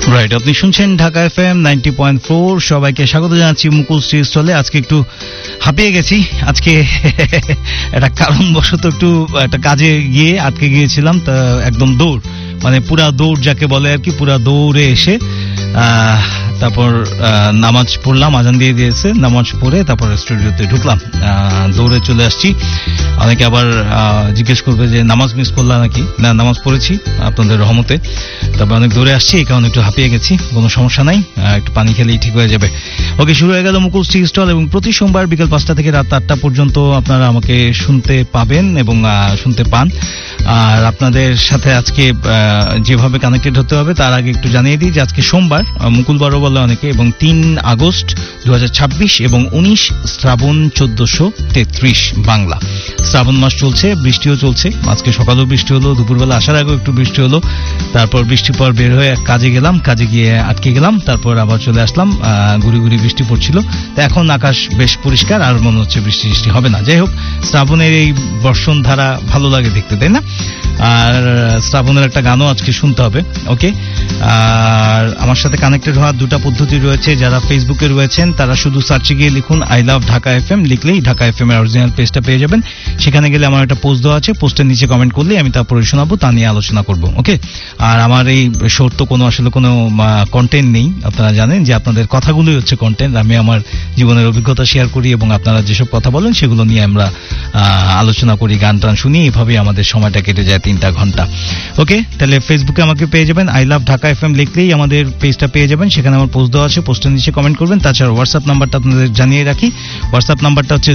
Right, আপনি শুনছেন Dhaka FM 90.4। সবাইকে স্বাগত জানাচ্ছি মুকুল স্টলে। আজকে একটু হাঁপিয়ে গেছি। আজকে একটা কারণবশত একটু একটা কাজে গিয়ে আটকে গিয়েছিলাম, তা একদম দৌড়, মানে পুরা দৌড় যাকে বলে আর কি, পুরা দৌড়ে এসে তারপর নামাজ পড়লাম, আজান দিয়ে দিয়েছে, নামাজ পড়ে তারপর স্টুডিওতে ঢুকলাম, দৌড়ে চলে আসছি। অনেকে আবার জিজ্ঞেস করবে যে নামাজ মিস করলাম নাকি, না নামাজ পড়েছি আপনাদের রহমতে, তারপর অনেক দৌড়ে আসছি, এই কারণে একটু হাঁপিয়ে গেছি। কোনো সমস্যা নাই, একটু পানি খেলেই ঠিক হয়ে যাবে। ওকে, শুরু হয়ে গেল মুকুল টি স্টল, এবং প্রতি সোমবার বিকেল 5টা থেকে রাত 8টা পর্যন্ত আপনারা আমাকে শুনতে পাবেন এবং শুনতে পান। আর আপনাদের সাথে আজকে যেভাবে কানেক্টেড হতে হবে তার আগে একটু জানিয়ে দিই যে আজকে সোমবার, মুকুলবারও বলে অনেকে, এবং 3 আগস্ট 2026 এবং 19 শ্রাবণ 1433 বাংলা। শ্রাবণ মাস চলছে, বৃষ্টিও চলছে। আজকে সকালেও বৃষ্টি হলো, দুপুরবেলা আসার আগেও একটু বৃষ্টি হলো, তারপর বৃষ্টির পর বের হয়ে কাজে গেলাম, কাজে গিয়ে আটকে গেলাম, তারপর আবার চলে আসলাম। গুড়ি গুড়ি বৃষ্টি পড়ছিল, তো এখন আকাশ বেশ পরিষ্কার, আর মনে হচ্ছে বৃষ্টি হবে না। যাই হোক, শ্রাবণের এই বর্ষণ ধারা ভালো লাগে দেখতে, তাই না? আর শ্রাবণের একটা গানও আজকে শুনতে হবে। ওকে, আর আমার সাথে কানেক্টেড হওয়ার দুটা পদ্ধতি রয়েছে। যারা ফেসবুকে রয়েছেন তারা শুধু সার্চে গিয়ে লিখুন আই লাভ ঢাকা এফএম, লিখলেই ঢাকা এফএম এর অরিজিনাল পেজটা পেয়ে যাবেন। সেখানে গেলে আমার একটা পোস্ট দেওয়া আছে, পোস্টের নিচে কমেন্ট করলেই আমি তা পড়ে শোনাবো, তা নিয়ে আলোচনা করবো। ওকে, আর আমার এই শোর তো আসলে কোনো কন্টেন্ট নেই, আপনারা জানেন যে আপনাদের কথাগুলোই হচ্ছে কন্টেন্ট। আমি আমার জীবনের অভিজ্ঞতা শেয়ার করি এবং আপনারা যেসব কথা বলেন সেগুলো নিয়ে আমরা আলোচনা করি, গান টান শুনি, এইভাবেই আমাদের সময়টা কেটে যায় 3টা ঘন্টা। ওকে, তাহলে ফেসবুকে আমাকে পেয়ে যাবেন, আই লাভ ঢাকা এফএম লিখলেই আমাদের পেজটা পেয়ে যাবেন। সেখানে আমার পোস্ট দেওয়া আছে, পোস্টের নিচে কমেন্ট করবেন। তাছাড়া হোয়াটসঅ্যাপ নাম্বারটা আপনাদের জানিয়ে রাখি, হোয়াটসঅ্যাপ নাম্বারটা হচ্ছে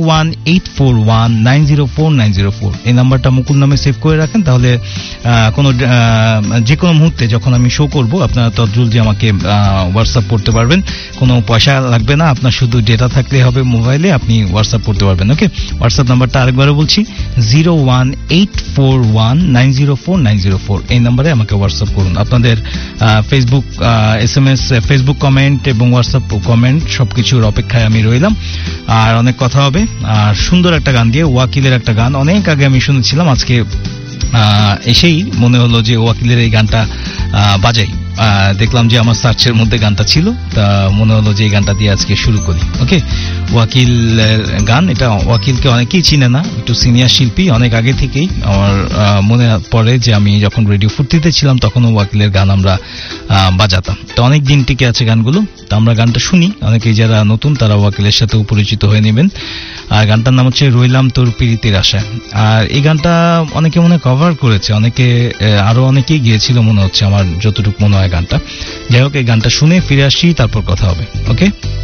01841904904। এই নাম্বারটা মুকুল নামে সেভ করে রাখেন, তাহলে যে কোনো মুহূর্তে যখন আমি শো করব আপনারা তৎজলদি আমাকে হোয়াটসঅ্যাপ করতে পারবেন। কোনো পয়সা লাগবে না, আপনার শুধু ডেটা থাকলে হবে মোবাইলে, আপনি হোয়াটসঅ্যাপ করতে পারবেন। ওকে, হোয়াটসঅ্যাপ নাম্বারটা আরেকবারও বলছি, 01841904904। এই নাম্বারে আমাকে হোয়াটসঅ্যাপ করুন। আপনাদের ফেসবুক SMS, ফেসবুক কমেন্ট এবং হোয়াটসঅ্যাপ কমেন্ট সবকিছুর অপেক্ষায় আমি রইলাম। আর অনেক কথা হবে, আর সুন্দর একটা গান দিয়ে, ওয়াকিলের একটা গান অনেক আগে আমি শুনেছিলাম, আজকে এসেই মনে হলো যে ওয়াকিলের এই গানটা বাজাই। দেখলাম যে আমার সার্চের মধ্যে গানটা ছিল, তা মনে হলো যে এই গানটা দিয়ে আজকে শুরু করি। ওকে, ওয়াকিলের গান, এটা ওয়াকিলকে অনেকেই চিনে না, একটু সিনিয়র শিল্পী, অনেক আগে থেকেই। আমার মনে পড়ে যে আমি যখন রেডিও ফুর্তিতে ছিলাম তখনও ওয়াকিলের গান আমরা বাজাতাম, তো অনেক দিন টিকে আছে গানগুলো। তো আমরা গানটা শুনি, অনেকেই যারা নতুন তারা ওয়াকিলের সাথেও পরিচিত হয়ে নেবেন। আর গানটার নাম হচ্ছে রইলাম তোর প্রীতির আশায়। আর এই গানটা অনেকে মনে কভার করেছে, অনেকে আরো অনেকেই গিয়েছিল মনে হচ্ছে, আমার যতটুকু মনে হয় গানটা। যাই হোক, এই গানটা শুনে ফিরে আসি, তারপর কথা হবে। ওকে।